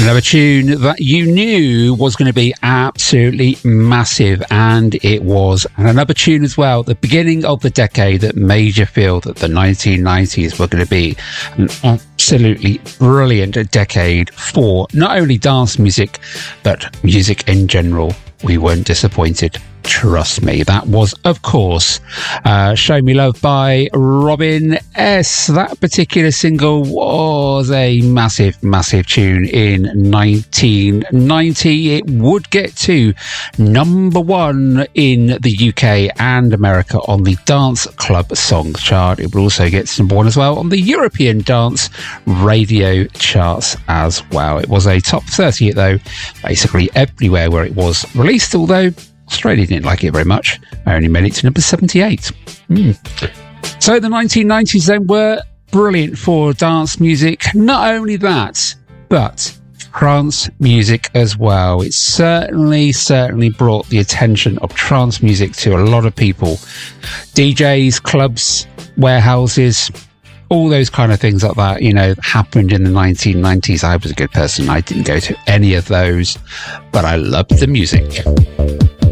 Another tune that you knew was going to be absolutely massive, and it was. And another tune as well, the beginning of the decade, that made you feel that the 1990s were going to be an absolutely brilliant decade for not only dance music, but music in general. We weren't disappointed. Trust me. That was, of course, Show Me Love by Robin S. That particular single was a massive, massive tune in 1990. It would get to number one in the UK and America on the Dance Club Songs chart. It would also get to number one as well on the European Dance Radio charts as well. It was a top 30 hit, though, basically everywhere where it was released, although Australia didn't like it very much. I only made it to number 78. So the 1990s then were brilliant for dance music. Not only that, but trance music as well. It certainly brought the attention of trance music to a lot of people. DJs, clubs, warehouses, all those kind of things like that, happened in the 1990s. I was a good person. I didn't go to any of those, but I loved the music.